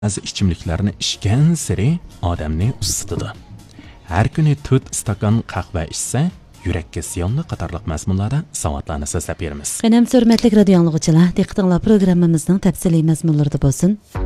ba'zi ichimliklarni ichgan sari odamni usitadi. Har kuni 4 stakan qahva ichsa, yurakka ziyonli qatorliq mazmunlarda savatlarni so'zlab beramiz. Qanam hurmatli radio anglag'uchilar, diqqatinglar programmamizning tafsiliy mazmunlarida bo'lsin.